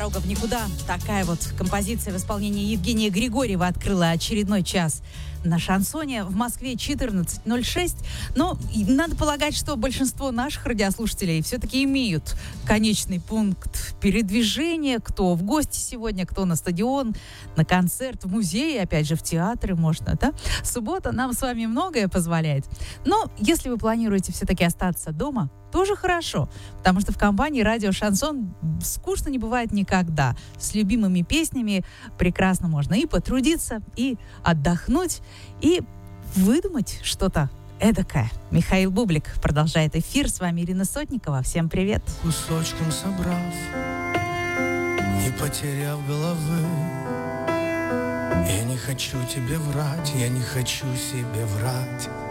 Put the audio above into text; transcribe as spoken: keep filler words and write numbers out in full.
«Дорога в никуда». Такая вот композиция в исполнении Евгения Григорьева открыла очередной час на шансоне. В Москве четырнадцать ноль шесть. Но надо полагать, что большинство наших радиослушателей все-таки имеют конечный пункт передвижения. Кто в гости сегодня, кто на стадион, на концерт, в музей, опять же, в театры можно, да? Суббота нам с вами многое позволяет. Но если вы планируете все-таки остаться дома, тоже хорошо, потому что в компании радио «Шансон» скучно не бывает никогда. С любимыми песнями прекрасно можно и потрудиться, и отдохнуть, и выдумать что-то эдакое. Михаил Бублик продолжает эфир. С вами Ирина Сотникова. Всем привет. Кусочком собрав, не потеряв головы, я не хочу тебе врать, я не хочу себе врать.